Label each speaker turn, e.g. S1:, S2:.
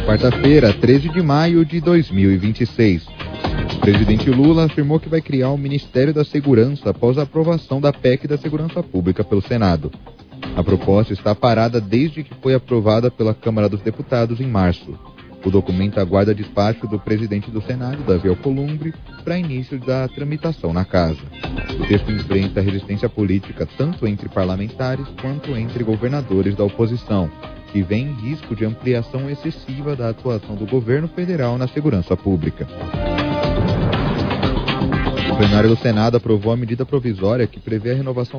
S1: Quarta-feira, 13 de maio de 2026. O presidente Lula afirmou que vai criar o Ministério da Segurança após a aprovação da PEC da Segurança Pública pelo Senado. A proposta está parada desde que foi aprovada pela Câmara dos Deputados em março. O documento aguarda despacho do presidente do Senado, Davi Alcolumbre, para início da tramitação na casa. O texto enfrenta resistência política tanto entre parlamentares quanto entre governadores da oposição, que vê em risco de ampliação excessiva da atuação do governo federal na segurança pública. O plenário do Senado aprovou a medida provisória que prevê a renovação